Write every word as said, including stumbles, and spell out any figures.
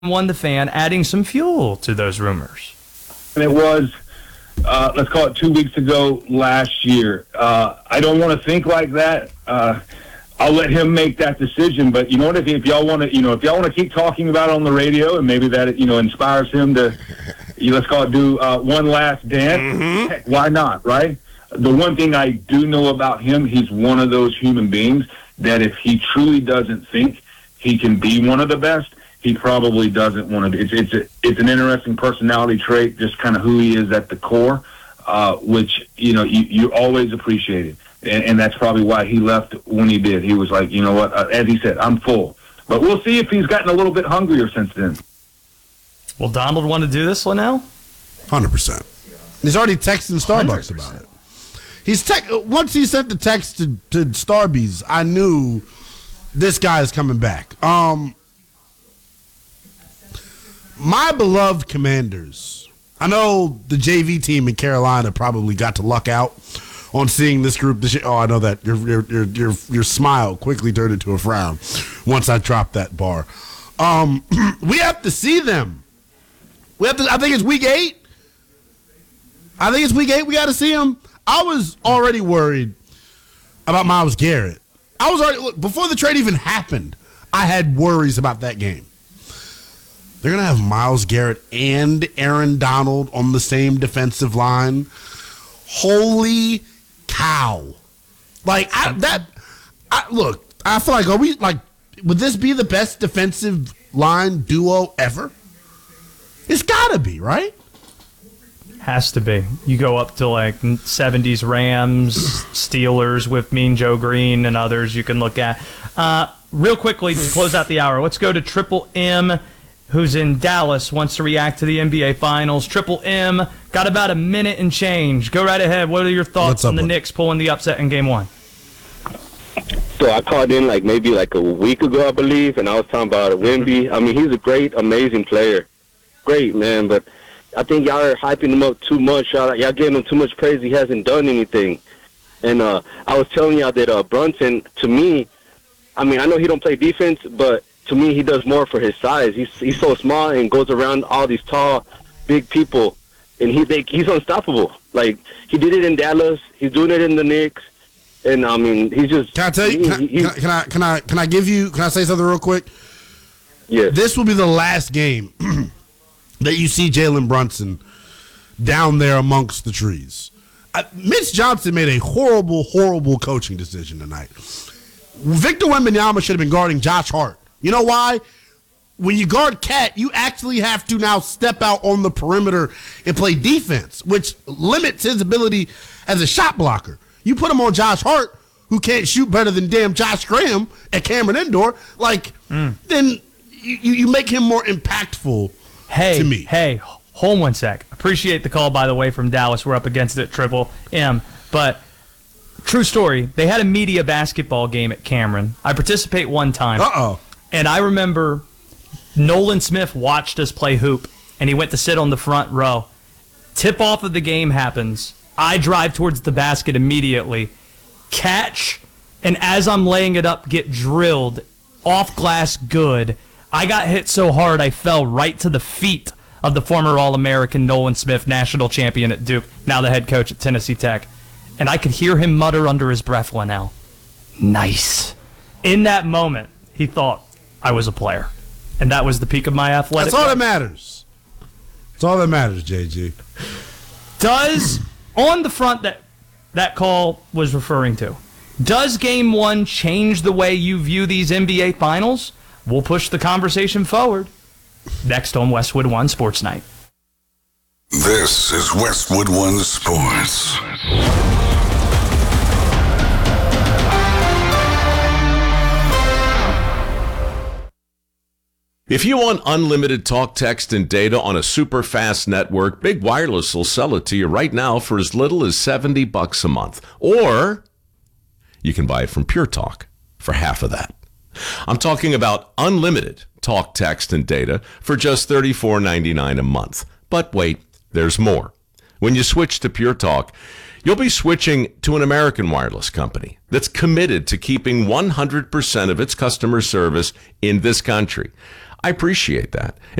One the Fan, adding some fuel to those rumors. And it was, uh, let's call it two weeks ago last year. Uh, I don't want to think like that. Uh, I'll let him make that decision. But you know what? If, if y'all want to, you know, if y'all want to keep talking about it on the radio, and maybe that you know inspires him to, you, let's call it, do uh, one last dance. Mm-hmm. Heck, why not? Right. The one thing I do know about him, he's one of those human beings that if he truly doesn't think he can be one of the best, he probably doesn't want to. It's it's a, it's an interesting personality trait, just kind of who he is at the core, uh, which you know you, you always appreciate it, and, and that's probably why he left when he did. He was like, you know what, uh, as he said, I'm full. But we'll see if he's gotten a little bit hungrier since then. Will Donald want to do this, Linnell? one hundred percent. He's already texting Starbucks one hundred percent about it. He's te- once he sent the text to, to Starbucks, I knew this guy is coming back. Um. My beloved Commanders, I know the J V team in Carolina probably got to luck out on seeing this group. This year. Oh, I know that. Your, your, your, your, your smile quickly turned into a frown once I dropped that bar. Um, we have to see them. We have to. I think it's week eight. I think it's week eight. We got to see them. I was already worried about Myles Garrett. I was already, look, before the trade even happened, I had worries about that game. They're going to have Myles Garrett and Aaron Donald on the same defensive line. Holy cow. Like, I, that, I, look, I feel like, are we, like, would this be the best defensive line duo ever? It's got to be, right? Has to be. You go up to, like, seventies Rams, Steelers with Mean Joe Green and others you can look at. Uh, real quickly, to close out the hour, let's go to Triple M, who's in Dallas, wants to react to the N B A Finals. Triple M, got about a minute and change. Go right ahead. What are your thoughts on the Knicks pulling the upset in Game one? So I called in like maybe like a week ago, I believe, and I was talking about Wemby. I mean, he's a great, amazing player. Great, man, but I think y'all are hyping him up too much. Y'all, y'all giving him too much praise. He hasn't done anything. And uh, I was telling y'all that uh, Brunson, to me, I mean, I know he don't play defense, but to me, he does more for his size. He's he's so small and goes around all these tall, big people, and he they, he's unstoppable. Like, he did it in Dallas. He's doing it in the Knicks. And, I mean, he's just... Can I tell you? Can, he, I, can, I, can, I, can I give you... Can I say something real quick? Yes. This will be the last game that you see Jalen Brunson down there amongst the trees. I, Mitch Johnson made a horrible, horrible coaching decision tonight. Victor Wembanyama should have been guarding Josh Hart. You know why? When you guard Cat, you actually have to now step out on the perimeter and play defense, which limits his ability as a shot blocker. You put him on Josh Hart, who can't shoot better than damn Josh Graham at Cameron Indoor, like, mm. then you, you make him more impactful hey, to me. Hey, hold one sec. Appreciate the call, by the way, from Dallas. We're up against it, Triple M. But true story, they had a media basketball game at Cameron. I participate one time. Uh-oh. And I remember Nolan Smith watched us play hoop, and he went to sit on the front row. Tip-off of the game happens. I drive towards the basket immediately, catch, and as I'm laying it up, get drilled, off glass good. I got hit so hard I fell right to the feet of the former All-American Nolan Smith, national champion at Duke, now the head coach at Tennessee Tech. And I could hear him mutter under his breath, Linnell, nice. In that moment, he thought I was a player. And that was the peak of my athletic. That's all that matters. That's all that matters, J G. Does, on the front that that call was referring to, does Game one change the way you view these N B A Finals? We'll push the conversation forward. Next on Westwood One Sports Night. This is Westwood One Sports. If you want unlimited talk, text, and data on a super fast network, Big Wireless will sell it to you right now for as little as seventy bucks a month. Or you can buy it from Pure Talk for half of that. I'm talking about unlimited talk, text, and data for just thirty-four ninety-nine a month. But wait, there's more. When you switch to Pure Talk, you'll be switching to an American wireless company that's committed to keeping one hundred percent of its customer service in this country. I appreciate that.